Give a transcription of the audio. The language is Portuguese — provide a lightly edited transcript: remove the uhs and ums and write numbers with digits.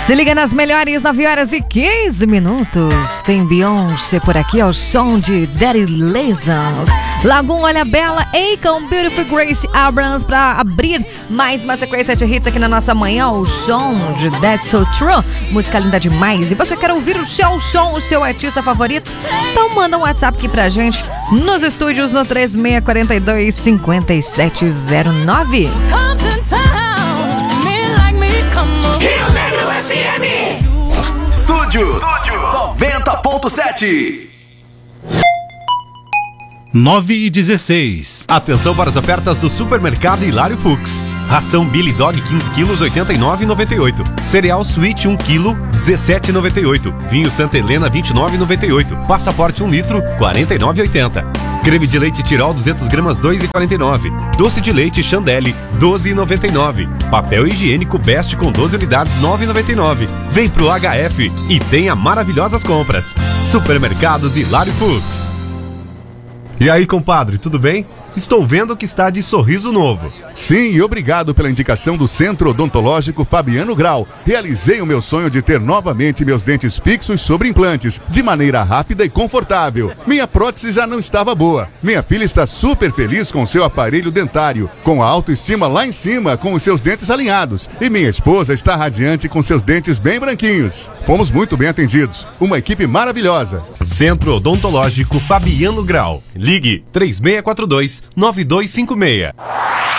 Se liga nas melhores, 9h15. Tem Beyoncé por aqui ao som de Daddy Lessons. Lagoon, Olha Bela, Akon, Beautiful Grace Abrams pra abrir mais uma sequência de hits aqui na nossa manhã. O som de That's So True, música linda demais. E você quer ouvir o seu som, o seu artista favorito? Então manda um WhatsApp aqui pra gente nos estúdios no 3642-5709. Estúdio 90.7. 9h16. Atenção para as ofertas do Supermercado Hilário Fux. Ração Billy Dog 15 quilos, R$ 89,98. Cereal Sweet 1 quilo, R$ 17,98. Vinho Santa Helena 29,98. Passaporte 1 litro, R$ 49,80. Creme de leite Tirol 200 gramas, R$ 2,49. Doce de leite Chandelle, R$ 12,99. Papel higiênico Best com 12 unidades, R$ 9,99. Vem pro HF e tenha maravilhosas compras. Supermercados Hilário Fux. E aí, compadre, tudo bem? Estou vendo que está de sorriso novo. Sim, e obrigado pela indicação do Centro Odontológico Fabiano Grau. Realizei o meu sonho de ter novamente meus dentes fixos sobre implantes, de maneira rápida e confortável. Minha prótese já não estava boa. Minha filha está super feliz com seu aparelho dentário, com a autoestima lá em cima, com os seus dentes alinhados. E minha esposa está radiante com seus dentes bem branquinhos. Fomos muito bem atendidos. Uma equipe maravilhosa. Centro Odontológico Fabiano Grau. Ligue 3642-9256.